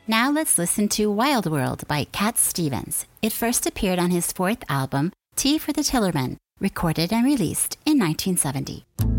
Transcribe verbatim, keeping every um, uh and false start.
Now let's listen to Wild World by Cat Stevens. It first appeared on his fourth album, Tea for the Tillerman, recorded and released in nineteen seventy.